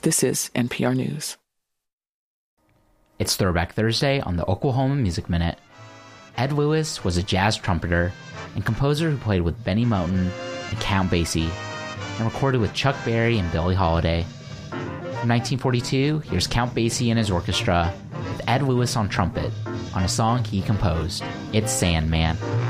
This is NPR News. It's Throwback Thursday on the Oklahoma Music Minute. Ed Lewis was a jazz trumpeter and composer who played with Benny Moten and Count Basie, and recorded with Chuck Berry and Billie Holiday. From 1942, here's Count Basie and his orchestra with Ed Lewis on trumpet on a song he composed, It's Sandman.